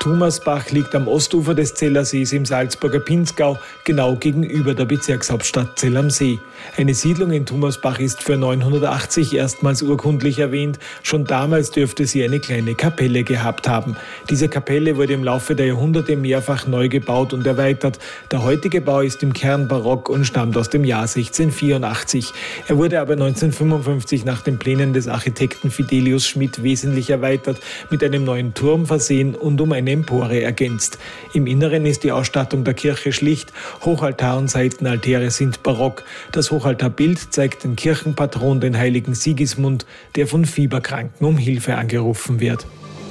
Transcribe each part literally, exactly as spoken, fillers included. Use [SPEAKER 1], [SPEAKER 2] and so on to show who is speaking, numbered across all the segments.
[SPEAKER 1] Thomasbach liegt am Ostufer des Zellersees im Salzburger Pinzgau, genau gegenüber der Bezirkshauptstadt Zell am See. Eine Siedlung in Thomasbach ist für neunhundertachtzig erstmals urkundlich erwähnt. Schon damals dürfte sie eine kleine Kapelle gehabt haben. Diese Kapelle wurde im Laufe der Jahrhunderte mehrfach neu gebaut und erweitert. Der heutige Bau ist im Kern barock und stammt aus dem Jahr sechzehnhundertvierundachtzig. Er wurde aber neunzehnhundertfünfundfünfzig nach den Plänen des Architekten Fidelius Schmidt wesentlich erweitert, mit einem neuen Turm versehen und um eine Empore ergänzt. Im Inneren ist die Ausstattung der Kirche schlicht. Hochaltar und Seitenaltäre sind barock. Das Hochaltarbild zeigt den Kirchenpatron, den heiligen Sigismund, der von Fieberkranken um Hilfe angerufen wird.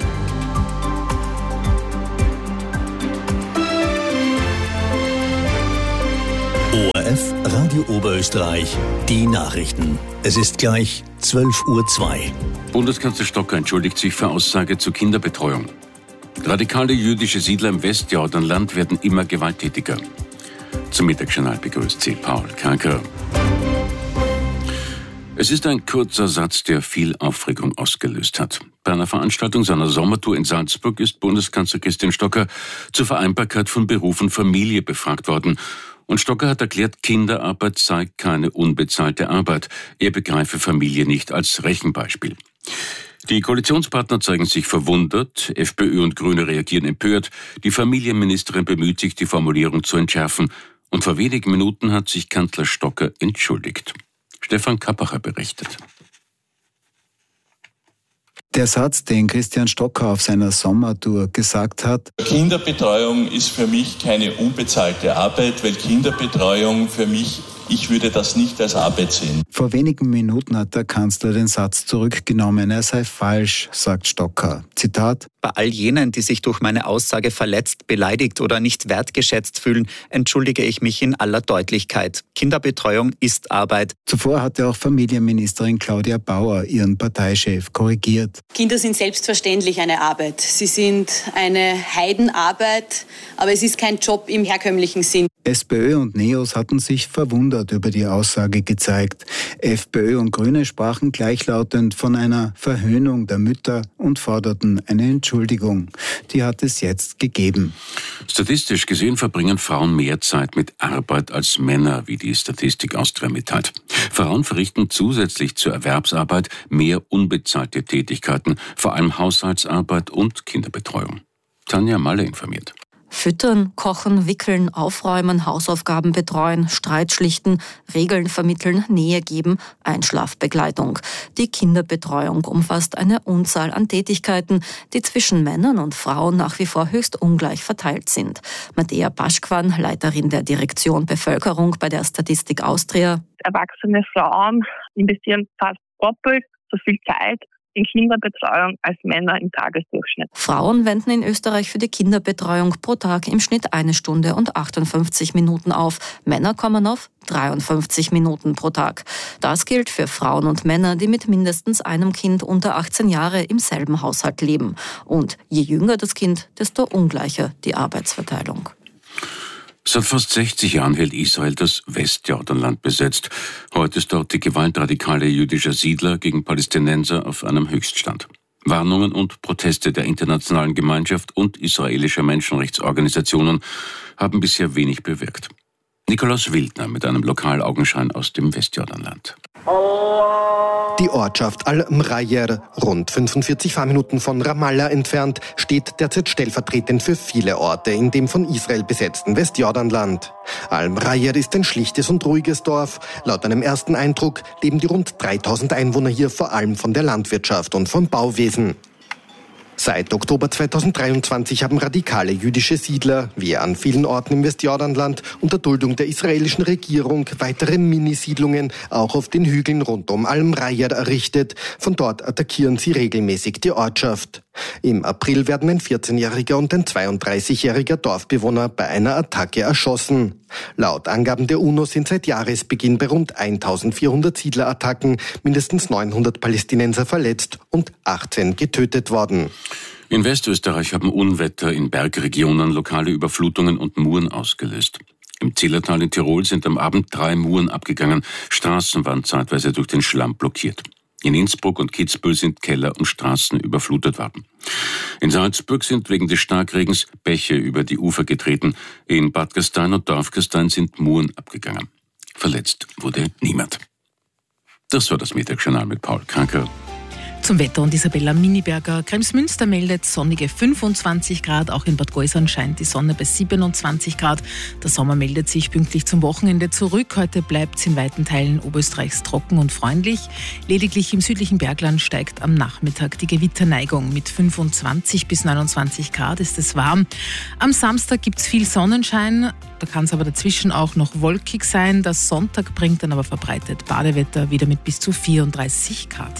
[SPEAKER 2] O R F Radio Oberösterreich, die Nachrichten. Es ist gleich zwölf Uhr zwei.
[SPEAKER 3] Bundeskanzler Stocker entschuldigt sich für Aussage zur Kinderbetreuung. Radikale jüdische Siedler im Westjordanland werden immer gewalttätiger. Zum Mittagsjournal begrüßt Sie Paul Kanker. Es ist ein kurzer Satz, der viel Aufregung ausgelöst hat. Bei einer Veranstaltung seiner Sommertour in Salzburg ist Bundeskanzler Christian Stocker zur Vereinbarkeit von Beruf und Familie befragt worden. Und Stocker hat erklärt, Kinderarbeit sei keine unbezahlte Arbeit. Er begreife Familie nicht als Rechenbeispiel. Die Koalitionspartner zeigen sich verwundert, FPÖ und Grüne reagieren empört. Die Familienministerin bemüht sich, die Formulierung zu entschärfen. Und vor wenigen Minuten hat sich Kanzler Stocker entschuldigt. Stefan Kappacher berichtet.
[SPEAKER 4] Der Satz, den Christian Stocker auf seiner Sommertour gesagt hat:
[SPEAKER 5] Kinderbetreuung ist für mich keine unbezahlte Arbeit, weil Kinderbetreuung für mich, ich würde das nicht als Arbeit sehen.
[SPEAKER 4] Vor wenigen Minuten hat der Kanzler den Satz zurückgenommen. Er sei falsch, sagt Stocker. Zitat:
[SPEAKER 6] Bei all jenen, die sich durch meine Aussage verletzt, beleidigt oder nicht wertgeschätzt fühlen, entschuldige ich mich in aller Deutlichkeit. Kinderbetreuung ist Arbeit.
[SPEAKER 4] Zuvor hatte auch Familienministerin Claudia Bauer ihren Parteichef korrigiert.
[SPEAKER 7] Kinder sind selbstverständlich eine Arbeit. Sie sind eine Heidenarbeit, aber es ist kein Job im herkömmlichen Sinn.
[SPEAKER 4] SPÖ und Neos hatten sich verwundert über die Aussage gezeigt. FPÖ und Grüne sprachen gleichlautend von einer Verhöhnung der Mütter und forderten eine Entschuldigung. Die hat es jetzt gegeben.
[SPEAKER 3] Statistisch gesehen verbringen Frauen mehr Zeit mit Arbeit als Männer, wie die Statistik Austria mitteilt. Frauen verrichten zusätzlich zur Erwerbsarbeit mehr unbezahlte Tätigkeiten, vor allem Haushaltsarbeit und Kinderbetreuung. Tanja Malle informiert.
[SPEAKER 8] Füttern, kochen, wickeln, aufräumen, Hausaufgaben betreuen, Streit schlichten, Regeln vermitteln, Nähe geben, Einschlafbegleitung. Die Kinderbetreuung umfasst eine Unzahl an Tätigkeiten, die zwischen Männern und Frauen nach wie vor höchst ungleich verteilt sind. Mattea Paschkwan, Leiterin der Direktion Bevölkerung bei der Statistik Austria.
[SPEAKER 9] Erwachsene Frauen investieren fast doppelt so viel Zeit in Kinderbetreuung als Männer im Tagesdurchschnitt.
[SPEAKER 8] Frauen wenden in Österreich für die Kinderbetreuung pro Tag im Schnitt eine Stunde und achtundfünfzig Minuten auf. Männer kommen auf dreiundfünfzig Minuten pro Tag. Das gilt für Frauen und Männer, die mit mindestens einem Kind unter achtzehn Jahre im selben Haushalt leben. Und je jünger das Kind, desto ungleicher die Arbeitsverteilung.
[SPEAKER 3] Seit fast sechzig Jahren hält Israel das Westjordanland besetzt. Heute ist dort die Gewalt radikaler jüdischer Siedler gegen Palästinenser auf einem Höchststand. Warnungen und Proteste der internationalen Gemeinschaft und israelischer Menschenrechtsorganisationen haben bisher wenig bewirkt. Nikolaus Wildner mit einem Lokalaugenschein aus dem Westjordanland.
[SPEAKER 10] Die Ortschaft Al-Mrayer, rund fünfundvierzig Fahrminuten von Ramallah entfernt, steht derzeit stellvertretend für viele Orte in dem von Israel besetzten Westjordanland. Al-Mrayer ist ein schlichtes und ruhiges Dorf. Laut einem ersten Eindruck leben die rund dreitausend Einwohner hier vor allem von der Landwirtschaft und vom Bauwesen. Seit Oktober zweitausenddreiundzwanzig haben radikale jüdische Siedler, wie an vielen Orten im Westjordanland, unter Duldung der israelischen Regierung weitere Minisiedlungen auch auf den Hügeln rund um Al-Mrayer errichtet. Von dort attackieren sie regelmäßig die Ortschaft. Im April werden ein vierzehnjähriger und ein zweiunddreißigjähriger Dorfbewohner bei einer Attacke erschossen. Laut Angaben der UNO sind seit Jahresbeginn bei rund eintausendvierhundert Siedlerattacken mindestens neunhundert Palästinenser verletzt und achtzehn getötet worden.
[SPEAKER 3] In Westösterreich haben Unwetter in Bergregionen lokale Überflutungen und Muren ausgelöst. Im Zillertal in Tirol sind am Abend drei Muren abgegangen. Straßen waren zeitweise durch den Schlamm blockiert. In Innsbruck und Kitzbühel sind Keller und Straßen überflutet worden. In Salzburg sind wegen des Starkregens Bäche über die Ufer getreten. In Bad Gastein und Dorfgastein sind Muren abgegangen. Verletzt wurde niemand. Das war das Mittagsjournal mit Paul Kranker.
[SPEAKER 11] Zum Wetter und Isabella Miniberger. Kremsmünster meldet sonnige fünfundzwanzig Grad. Auch in Bad Gäusern scheint die Sonne bei siebenundzwanzig Grad. Der Sommer meldet sich pünktlich zum Wochenende zurück. Heute bleibt es in weiten Teilen Oberösterreichs trocken und freundlich. Lediglich im südlichen Bergland steigt am Nachmittag die Gewitterneigung. Mit fünfundzwanzig bis neunundzwanzig Grad ist es warm. Am Samstag gibt es viel Sonnenschein. Da kann es aber dazwischen auch noch wolkig sein. Der Sonntag bringt dann aber verbreitet Badewetter wieder mit bis zu vierunddreißig Grad.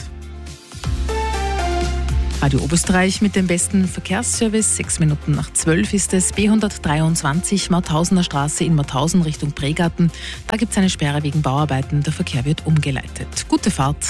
[SPEAKER 11] Radio Oberösterreich mit dem besten Verkehrsservice. Sechs Minuten nach zwölf ist es. B hundertdreiundzwanzig Mautausener Straße in Mauthausen Richtung Pregarten. Da gibt es eine Sperre wegen Bauarbeiten. Der Verkehr wird umgeleitet. Gute Fahrt.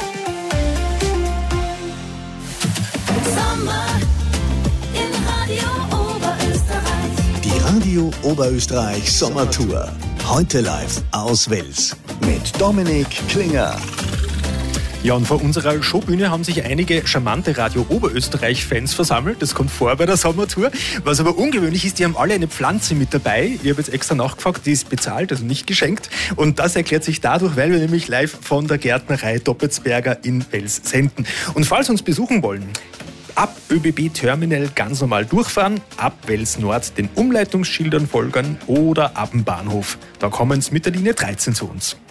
[SPEAKER 2] Sommer in Radio Oberösterreich. Die Radio Oberösterreich Sommertour. Heute live aus Wels mit Dominik Klinger.
[SPEAKER 12] Ja, und vor unserer Showbühne haben sich einige charmante Radio Oberösterreich-Fans versammelt. Das kommt vor bei der Sommertour. Was aber ungewöhnlich ist, die haben alle eine Pflanze mit dabei. Ich habe jetzt extra nachgefragt, die ist bezahlt, also nicht geschenkt. Und das erklärt sich dadurch, weil wir nämlich live von der Gärtnerei Doppelsberger in Wels senden. Und falls Sie uns besuchen wollen, ab ÖBB-Terminal ganz normal durchfahren, ab Wels Nord den Umleitungsschildern folgen oder ab dem Bahnhof. Da kommen Sie mit der Linie dreizehn zu uns.